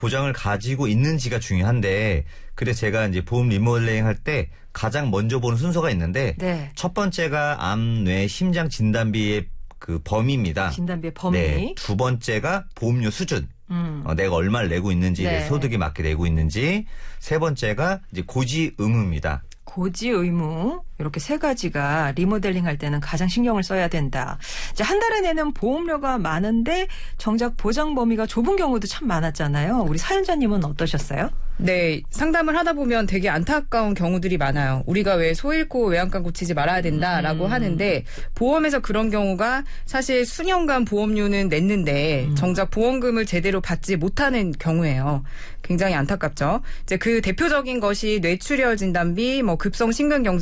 보장을 가지고 있는지가 중요한데, 그래서 제가 이제 보험 리모델링 할 때 가장 먼저 보는 순서가 있는데, 네. 첫 번째가 암, 뇌, 심장 진단비의 그 범위입니다. 진단비의 범위. 네. 두 번째가 보험료 수준. 내가 얼마를 내고 있는지, 네. 소득에 맞게 내고 있는지. 세 번째가 이제 고지 의무입니다. 고지 의무 이렇게 세 가지가 리모델링 할 때는 가장 신경을 써야 된다. 이제 한 달에 내는 보험료가 많은데 정작 보장 범위가 좁은 경우도 참 많았잖아요. 우리 사연자님은 어떠셨어요? 네, 상담을 하다 보면 되게 안타까운 경우들이 많아요. 우리가 왜 소 잃고 외양간 고치지 말아야 된다라고 하는데 보험에서 그런 경우가 사실 수년간 보험료는 냈는데 정작 보험금을 제대로 받지 못하는 경우예요. 굉장히 안타깝죠. 이제 그 대표적인 것이 뇌출혈 진단비, 뭐 급성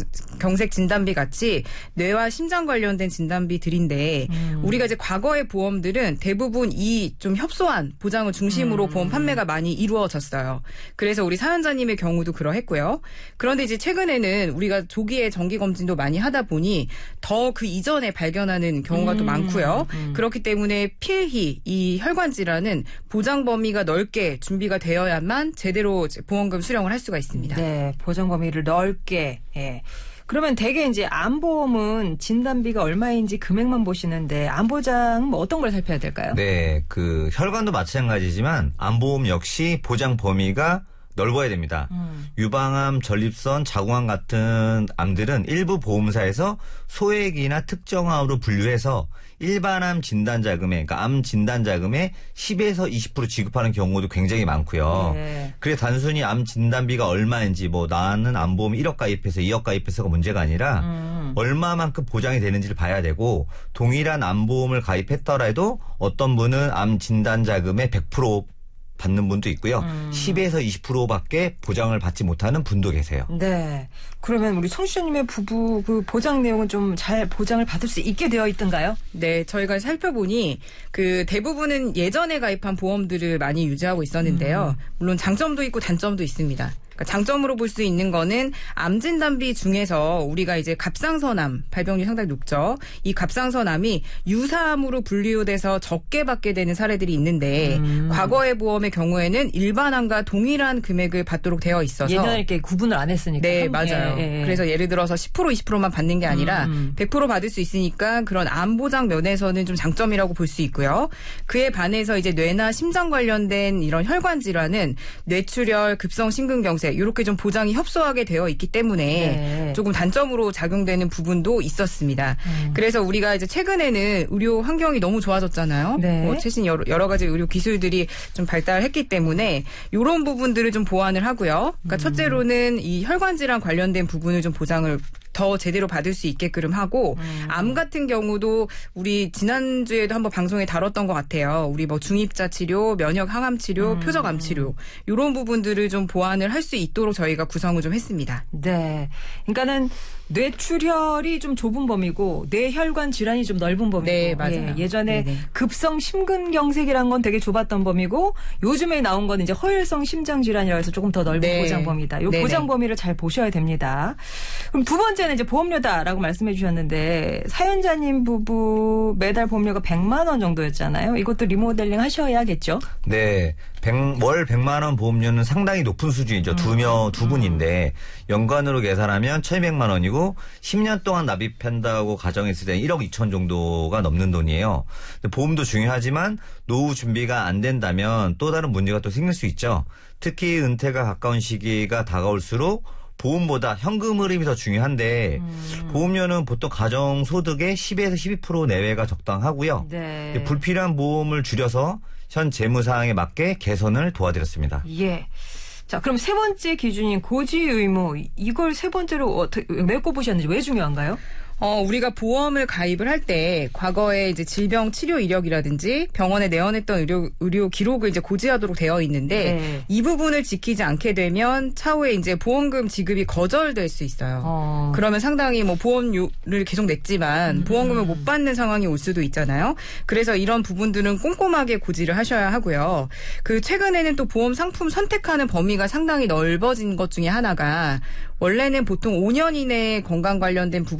심근경색 진단비 같이 뇌와 심장 관련된 진단비들인데 우리가 이제 과거의 보험들은 대부분 이 좀 협소한 보장을 중심으로 보험 판매가 많이 이루어졌어요. 그래서 우리 사연자님의 경우도 그러했고요. 그런데 이제 최근에는 우리가 조기에 정기 검진도 많이 하다 보니 더 그 이전에 발견하는 경우가 또 많고요. 그렇기 때문에 필히 이 혈관 질환은 보장 범위가 넓게 준비가 되어야만 제대로 보험금 수령을 할 수가 있습니다. 네, 보장 범위를 넓게. 예. 그러면 대개 이제 암보험은 진단비가 얼마인지 금액만 보시는데 암보장은 뭐 어떤 걸 살펴야 될까요? 네, 그 혈관도 마찬가지지만 암보험 역시 보장 범위가 넓어야 됩니다. 유방암, 전립선, 자궁암 같은 암들은 일부 보험사에서 소액이나 특정암으로 분류해서 일반암 진단자금에, 그러니까 암 진단자금에 10에서 20% 지급하는 경우도 굉장히 많고요. 네. 그래 단순히 암 진단비가 얼마인지 뭐 나는 암보험 1억 가입해서 2억 가입해서가 문제가 아니라 얼마만큼 보장이 되는지를 봐야 되고 동일한 암보험을 가입했더라도 어떤 분은 암 진단자금의 100% 받는 분도 있고요. 10에서 20%밖에 보장을 받지 못하는 분도 계세요. 네. 그러면 우리 청취자님의 부부 그 보장 내용은 좀 잘 보장을 받을 수 있게 되어 있던가요? 네, 저희가 살펴보니 그 대부분은 예전에 가입한 보험들을 많이 유지하고 있었는데요. 물론 장점도 있고 단점도 있습니다. 장점으로 볼 수 있는 거는 암 진단비 중에서 우리가 이제 갑상선암 발병률이 상당히 높죠. 이 갑상선암이 유사암으로 분류돼서 적게 받게 되는 사례들이 있는데 과거의 보험의 경우에는 일반암과 동일한 금액을 받도록 되어 있어서 예전에 이렇게 구분을 안 했으니까. 네, 맞아요. 예. 그래서 예를 들어서 10% 20%만 받는 게 아니라 100% 받을 수 있으니까 그런 암 보장 면에서는 좀 장점이라고 볼 수 있고요. 그에 반해서 이제 뇌나 심장 관련된 이런 혈관 질환은 뇌출혈, 급성 심근경색 이렇게 좀 보장이 협소하게 되어 있기 때문에 네. 조금 단점으로 작용되는 부분도 있었습니다. 그래서 우리가 이제 최근에는 의료 환경이 너무 좋아졌잖아요. 네. 뭐 최신 여러 가지 의료 기술들이 좀 발달했기 때문에 이런 부분들을 좀 보완을 하고요. 그러니까 첫째로는 이 혈관 질환 관련된 부분을 좀 보장을 더 제대로 받을 수 있게끔 하고 암 같은 경우도 우리 지난주에도 한번 방송에 다뤘던 것 같아요. 우리 뭐 중입자 치료, 면역 항암 치료, 표적암 치료 이런 부분들을 좀 보완을 할 수 있도록 저희가 구성을 좀 했습니다. 네. 그러니까는 뇌출혈이 좀 좁은 범위고 뇌혈관 질환이 좀 넓은 범위고. 네, 맞아요. 예전에 네네. 급성 심근경색이란 건 되게 좁았던 범위고 요즘에 나온 건 이제 허혈성 심장 질환이라고 해서 조금 더 넓은 네. 보장 범위다. 요 네네. 보장 범위를 잘 보셔야 됩니다. 그럼 두 번째는 이제 보험료다라고 말씀해 주셨는데 사연자님 부부 매달 보험료가 100만 원 정도였잖아요. 이것도 리모델링 하셔야겠죠? 네. 월 100만 원 보험료는 상당히 높은 수준이죠. 두 분인데 연간으로 계산하면 1,200만 원이고 10년 동안 납입한다고 가정했을 때 1억 2천 정도가 넘는 돈이에요. 보험도 중요하지만 노후 준비가 안 된다면 또 다른 문제가 또 생길 수 있죠. 특히 은퇴가 가까운 시기가 다가올수록 보험보다 현금 흐름이 더 중요한데 보험료는 보통 가정 소득의 10에서 12% 내외가 적당하고요. 네. 불필요한 보험을 줄여서 현 재무 상황에 맞게 개선을 도와드렸습니다. 예. 자, 그럼 세 번째 기준인 고지 의무 이걸 세 번째로 어떻게 왜 꼽으셨는지 왜 중요한가요? 우리가 보험을 가입을 할 때 과거에 이제 질병 치료 이력이라든지 병원에 내원했던 의료 기록을 이제 고지하도록 되어 있는데 네. 이 부분을 지키지 않게 되면 차후에 이제 보험금 지급이 거절될 수 있어요. 그러면 상당히 뭐 보험료를 계속 냈지만 보험금을 못 받는 상황이 올 수도 있잖아요. 그래서 이런 부분들은 꼼꼼하게 고지를 하셔야 하고요. 그 최근에는 또 보험 상품 선택하는 범위가 상당히 넓어진 것 중에 하나가 원래는 보통 5년 이내에 건강 관련된 부분을 고지하도록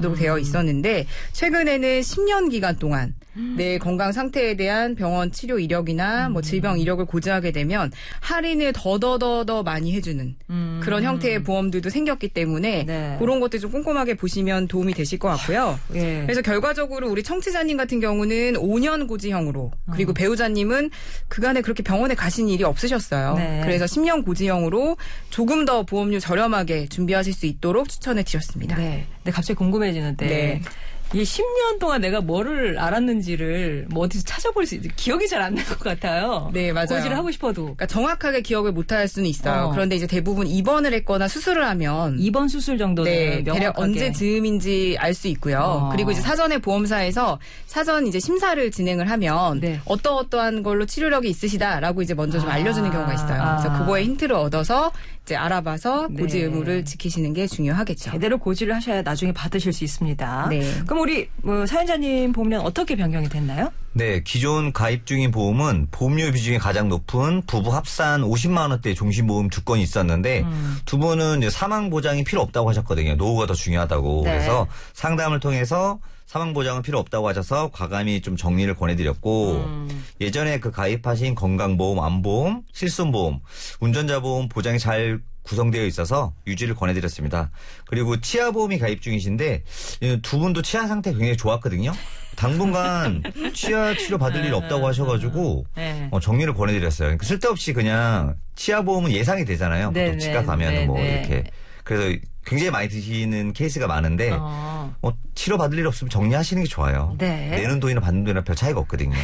준비하도록 되어 있었는데 최근에는 10년 기간 동안 내 건강 상태에 대한 병원 치료 이력이나 뭐 질병 이력을 고지하게 되면 할인을 더 많이 해주는 그런 형태의 보험들도 생겼기 때문에 네. 그런 것들 좀 꼼꼼하게 보시면 도움이 되실 것 같고요. 예. 그래서 결과적으로 우리 청취자님 같은 경우는 5년 고지형으로 그리고 배우자님은 그간에 그렇게 병원에 가신 일이 없으셨어요. 네. 그래서 10년 고지형으로 조금 더 보험료 저렴하게 준비하실 수 있도록 추천해 드렸습니다. 네. 근데 갑자기 궁금해지는데. 네. 이 10년 동안 내가 뭐를 알았는지를 뭐 어디서 찾아볼 수 기억이 잘 안 날 것 같아요. 네, 맞아요. 고지를 하고 싶어도. 그러니까 정확하게 기억을 못할 수는 있어요. 그런데 이제 대부분 입원을 했거나 수술을 하면 입원 수술 정도는 네, 명확하게. 대략 언제 즈음인지 알 수 있고요. 그리고 이제 사전에 보험사에서 사전 이제 심사를 진행을 하면 네. 어떠한 걸로 치료력이 있으시다라고 이제 먼저 좀 알려주는 경우가 있어요. 그래서 그거에 힌트를 얻어서 이제 알아봐서 고지 네. 의무를 지키시는 게 중요하겠죠. 제대로 고지를 하셔야 나중에 받으실 수 있습니다. 네. 그럼 우리 사연자님 보험료는 어떻게 변경이 됐나요? 네, 기존 가입 중인 보험은 보험료 비중이 가장 높은 부부 합산 50만 원대 종신보험 2건이 있었는데 두 분은 이제 사망 보장이 필요 없다고 하셨거든요. 노후가 더 중요하다고. 네. 그래서 상담을 통해서 사망 보장은 필요 없다고 하셔서 과감히 좀 정리를 권해드렸고 예전에 그 가입하신 건강보험, 암보험, 실손보험, 운전자보험 보장이 잘 구성되어 있어서 유지를 권해드렸습니다. 그리고 치아보험이 가입 중이신데 두 분도 치아 상태 굉장히 좋았거든요. 당분간 치아 치료 받을 일 없다고 하셔가지고 네. 정리를 권해드렸어요. 그러니까 쓸데없이 그냥 치아보험은 예상이 되잖아요. 네, 보통 치과 가면 네, 뭐 네. 이렇게. 그래서 굉장히 많이 드시는 케이스가 많은데 치료 받을 일 없으면 정리하시는 게 좋아요. 네. 내는 돈이나 받는 돈이나 별 차이가 없거든요.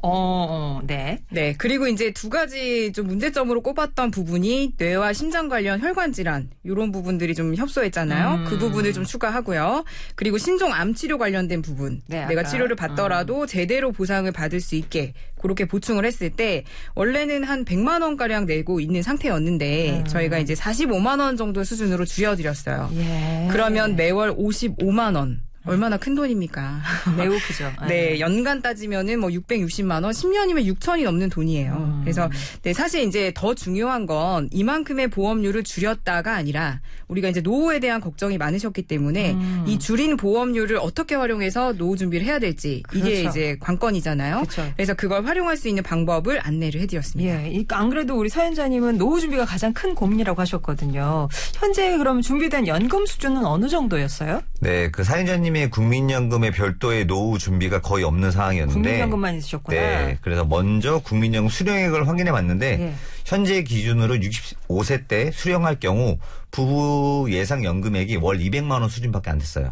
네. 네. 그리고 이제 두 가지 좀 문제점으로 꼽았던 부분이 뇌와 심장 관련 혈관 질환 이런 부분들이 좀 협소했잖아요. 그 부분을 좀 추가하고요. 그리고 신종 암 치료 관련된 부분. 네, 내가 아까. 치료를 받더라도 제대로 보상을 받을 수 있게 그렇게 보충을 했을 때 원래는 한 100만 원 가량 내고 있는 상태였는데 저희가 이제 45만 원 정도 수준으로 줄여드렸어요. 예. 그러면 매월 55만 원. 얼마나 큰 돈입니까? 매우 크죠. 네, 연간 따지면은 뭐 660만 원, 10년이면 6천이 넘는 돈이에요. 그래서 네, 사실 이제 더 중요한 건 이만큼의 보험료를 줄였다가 아니라 우리가 이제 노후에 대한 걱정이 많으셨기 때문에 이 줄인 보험료를 어떻게 활용해서 노후 준비를 해야 될지 이게 그렇죠. 이제 관건이잖아요. 그렇죠. 그래서 그걸 활용할 수 있는 방법을 안내를 해드렸습니다. 예, 안 그래도 우리 사연자님은 노후 준비가 가장 큰 고민이라고 하셨거든요. 현재 그럼 준비된 연금 수준은 어느 정도였어요? 네, 그 사연자님의 국민연금의 별도의 노후 준비가 거의 없는 상황이었는데 국민연금만 있으셨구나. 네, 그래서 먼저 국민연금 수령액을 확인해 봤는데 예. 현재 기준으로 65세 때 수령할 경우 부부 예상 연금액이 월 200만 원 수준밖에 안 됐어요.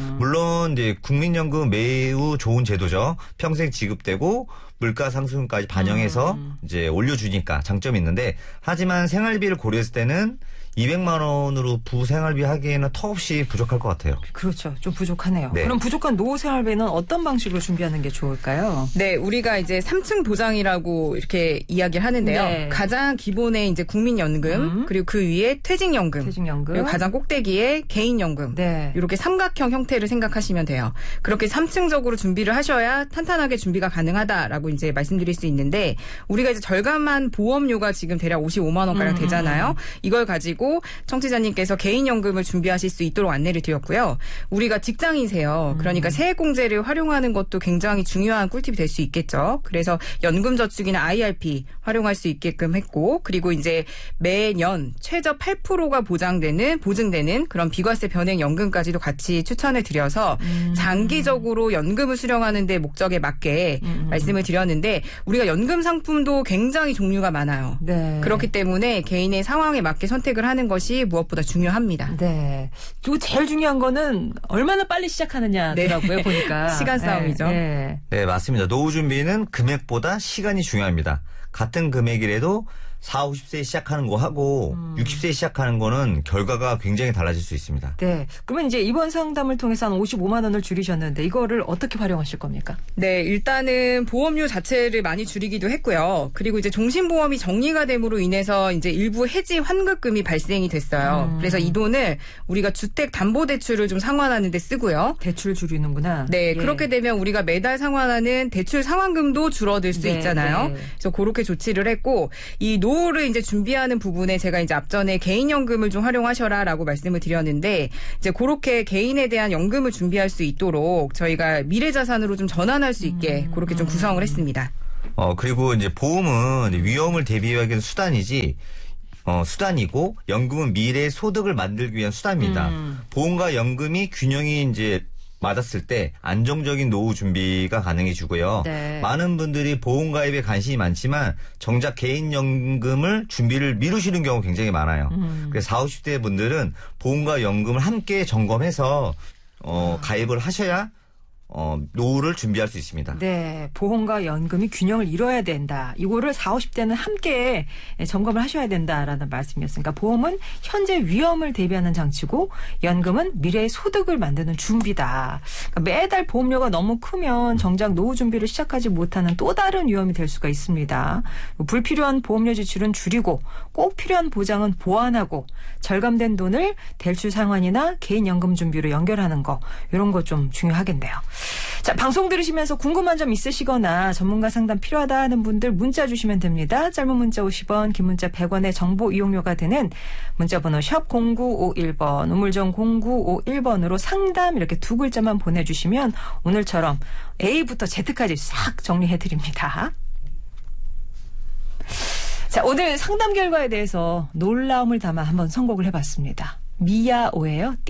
물론 이제 국민연금 매우 좋은 제도죠. 평생 지급되고 물가 상승까지 반영해서 이제 올려주니까 장점이 있는데 하지만 생활비를 고려했을 때는 200만 원으로 부부 생활비 하기에는 턱없이 부족할 것 같아요. 그렇죠. 좀 부족하네요. 네. 그럼 부족한 노후 생활비는 어떤 방식으로 준비하는 게 좋을까요? 네, 우리가 이제 3층 보장이라고 이렇게 이야기를 하는데요. 네. 가장 기본에 이제 국민연금, 그리고 그 위에 퇴직연금, 퇴직연금. 그리고 가장 꼭대기에 개인연금. 네. 이렇게 삼각형 형태를 생각하시면 돼요. 그렇게 3층적으로 준비를 하셔야 탄탄하게 준비가 가능하다라고 이제 말씀드릴 수 있는데 우리가 이제 절감한 보험료가 지금 대략 55만 원가량 되잖아요. 이걸 가지고 청취자님께서 개인연금을 준비하실 수 있도록 안내를 드렸고요. 우리가 직장이세요. 그러니까 세액공제를 활용하는 것도 굉장히 중요한 꿀팁이 될 수 있겠죠. 그래서 연금저축이나 IRP 활용할 수 있게끔 했고 그리고 이제 매년 최저 8%가 보증되는 그런 비과세 변액연금까지도 같이 추천을 드려서 장기적으로 연금을 수령하는 데 목적에 맞게 말씀을 드렸는데 우리가 연금 상품도 굉장히 종류가 많아요. 네. 그렇기 때문에 개인의 상황에 맞게 선택을 하는 것이 무엇보다 중요합니다. 네. 그리고 제일 중요한 거는 얼마나 빨리 시작하느냐더라고요, 네. 보니까. 시간 싸움이죠. 네. 네, 맞습니다. 노후 준비는 금액보다 시간이 중요합니다. 같은 금액이라도 40, 50세에 시작하는 거 하고 60세에 시작하는 거는 결과가 굉장히 달라질 수 있습니다. 네. 그러면 이제 이번 상담을 통해서 한 55만 원을 줄이셨는데 이거를 어떻게 활용하실 겁니까? 네, 일단은 보험료 자체를 많이 줄이기도 했고요. 그리고 이제 종신보험이 정리가 됨으로 인해서 이제 일부 해지 환급금이 발생이 됐어요. 그래서 이 돈을 우리가 주택담보대출을 좀 상환하는 데 쓰고요. 대출 줄이는구나. 네, 예. 그렇게 되면 우리가 매달 상환하는 대출 상환금도 줄어들 수 네, 있잖아요. 네. 그래서 그렇게 조치를 했고 이 노후를 이제 준비하는 부분에 제가 이제 앞전에 개인연금을 좀 활용하셔라라고 말씀을 드렸는데 이제 그렇게 개인에 대한 연금을 준비할 수 있도록 저희가 미래자산으로 좀 전환할 수 있게 그렇게 좀 구성을 했습니다. 그리고 이제 보험은 위험을 대비하기 위한 수단이지, 수단이고, 연금은 미래의 소득을 만들기 위한 수단입니다. 보험과 연금이 균형이 이제 맞았을 때 안정적인 노후 준비가 가능해지고요. 네. 많은 분들이 보험 가입에 관심이 많지만 정작 개인연금을 준비를 미루시는 경우 굉장히 많아요. 그래서 40, 50대 분들은 보험과 연금을 함께 점검해서 가입을 하셔야 노후를 준비할 수 있습니다. 네, 보험과 연금이 균형을 이뤄야 된다. 이거를 40, 50대는 함께 점검을 하셔야 된다라는 말씀이었으니까 보험은 현재 위험을 대비하는 장치고 연금은 미래의 소득을 만드는 준비다. 그러니까 매달 보험료가 너무 크면 정작 노후 준비를 시작하지 못하는 또 다른 위험이 될 수가 있습니다. 불필요한 보험료 지출은 줄이고 꼭 필요한 보장은 보완하고 절감된 돈을 대출 상환이나 개인연금 준비로 연결하는 거 이런 거 좀 중요하겠네요. 자, 방송 들으시면서 궁금한 점 있으시거나 전문가 상담 필요하다 하는 분들 문자 주시면 됩니다. 짧은 문자 50원, 긴 문자 100원의 정보 이용료가 되는 문자번호 샵 0951번, 우물정 0951번으로 상담 이렇게 두 글자만 보내주시면 오늘처럼 A부터 Z까지 싹 정리해드립니다. 자, 오늘 상담 결과에 대해서 놀라움을 담아 한번 선곡을 해봤습니다. 미야오예요.